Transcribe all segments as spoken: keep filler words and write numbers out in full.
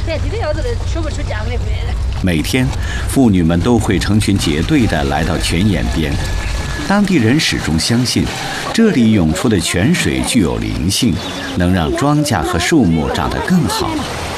每天，妇女们都会成群结队地来到泉眼边。当地人始终相信，这里涌出的泉水具有灵性，能让庄稼和树木长得更好。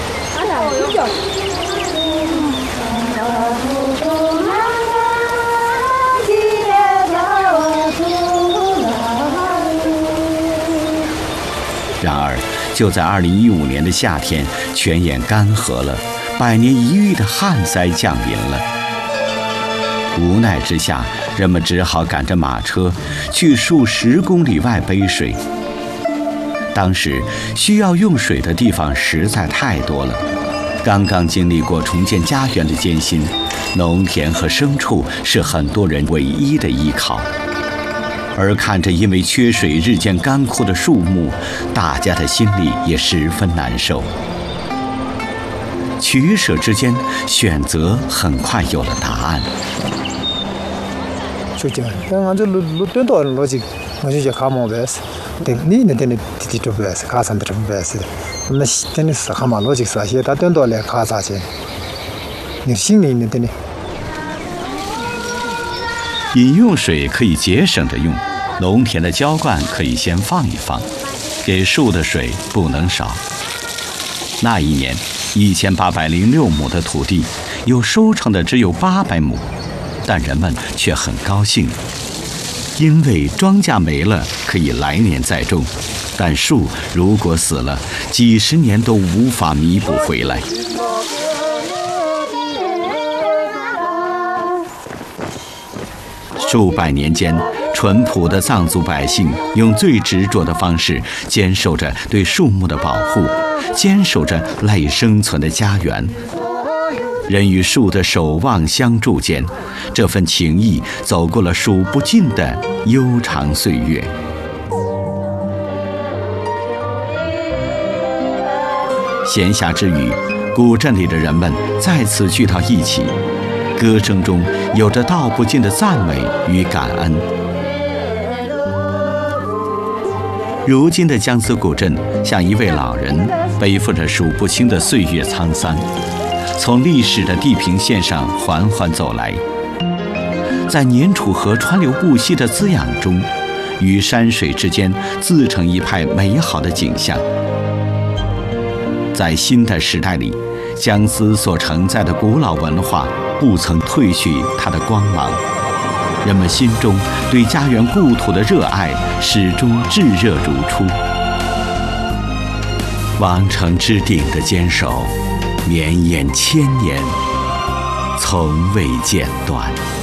然而，就在二零一五年的夏天，泉眼干涸了，百年一遇的旱灾降临了。无奈之下，人们只好赶着马车去数十公里外背水。当时需要用水的地方实在太多了，刚刚经历过重建家园的艰辛，农田和牲畜是很多人唯一的依靠。而看着因为缺水日渐干枯的树木，大家的心里也十分难受。取舍之间，选择很快有了答案。 就讲，按照路路端道逻辑，我就叫卡毛白色，对，你那点的滴滴着白色，卡上的这么白色的，那真的是蛤蟆逻辑是些，他端道来卡啥钱？你心里那点的。 饮用水可以节省着用，农田的浇灌可以先放一放，给树的水不能少。那一年，一千八百零六亩的土地，有收成的只有八百亩，但人们却很高兴，因为庄稼没了可以来年再种，但树如果死了，几十年都无法弥补回来。数百年间，淳朴的藏族百姓用最执着的方式坚守着对树木的保护，坚守着赖以生存的家园。人与树的守望相助间，这份情谊走过了数不尽的悠长岁月。闲暇之余，古镇里的人们再次聚到一起，歌声中有着道不尽的赞美与感恩。如今的江孜古镇像一位老人，背负着数不清的岁月沧桑，从历史的地平线上缓缓走来，在年楚河川流不息的滋养中，与山水之间自成一派美好的景象。在新的时代里，江孜所承载的古老文化不曾褪去它的光芒，人们心中对家园故土的热爱始终炙热如初。王城之顶的坚守，绵延千年，从未间断。